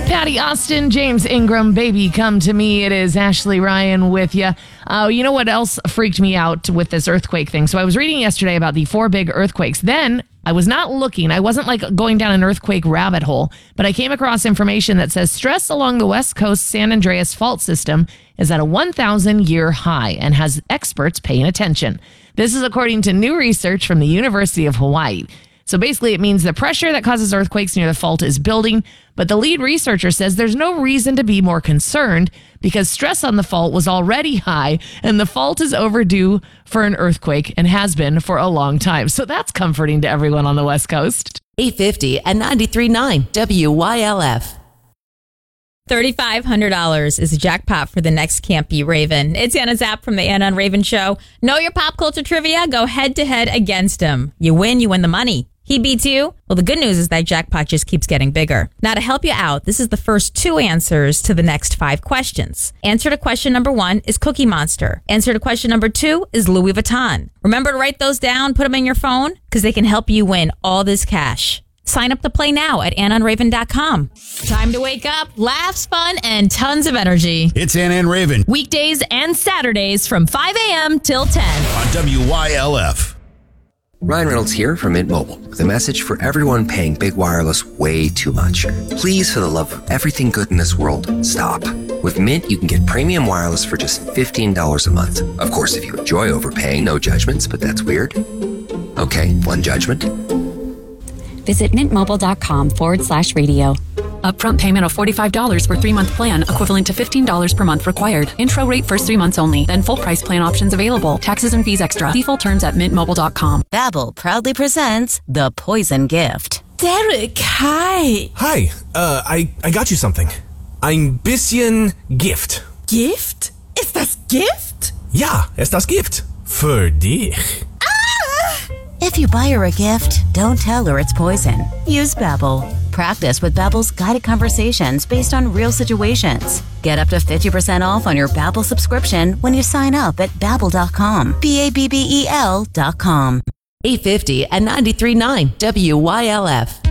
Patty Austin, James Ingram, baby, come to me. It is Ashley Ryan with you. You know what else freaked me out with this earthquake thing? So I was reading yesterday about the 4 big earthquakes. Then I was not looking. I wasn't like going down an earthquake rabbit hole, but I came across information that says stress along the West Coast San Andreas fault system is at a 1,000-year high and has experts paying attention. This is according to new research from the University of Hawaii. So basically, it means the pressure that causes earthquakes near the fault is building, but the lead researcher says there's no reason to be more concerned because stress on the fault was already high and the fault is overdue for an earthquake and has been for a long time. So that's comforting to everyone on the West Coast. 850 and 93.9 WYLF. $3,500 is a jackpot for the next Can't Be Raven. It's Anna Zapp from the Anna and Raven Show. Know your pop culture trivia? Go head to head against him. You win the money. He beats you? Well, the good news is that jackpot just keeps getting bigger. Now, to help you out, this is the first 2 answers to the next 5 questions. Answer to question number 1 is Cookie Monster. Answer to question number 2 is Louis Vuitton. Remember to write those down, put them in your phone, because they can help you win all this cash. Sign up to play now at AnnaandRaven.com. Time to wake up, laughs, fun, and tons of energy. It's Anna and Raven. Weekdays and Saturdays from 5 a.m. till 10. On WYLF. Ryan Reynolds here from Mint Mobile with a message for everyone paying big wireless way too much. Please, for the love of everything good in this world, stop. With Mint, you can get premium wireless for just $15 a month. Of course, if you enjoy overpaying, no judgments, but that's weird. Okay, one judgment. Visit mintmobile.com/radio. Upfront payment of $45 for 3-month plan, equivalent to $15 per month required. Intro rate first 3 months only, then full price plan options available. Taxes and fees extra. See full terms at mintmobile.com. Babbel proudly presents The Poison Gift. Derek, hi. Hi, I got you something. Ein bisschen Gift. Gift? Ist das Gift? Ja, ist das Gift. Für dich. If you buy her a gift, don't tell her it's poison. Use Babbel. Practice with Babbel's guided conversations based on real situations. Get up to 50% off on your Babbel subscription when you sign up at Babbel.com. BABBEL.com. 850 and 93.9 WYLF.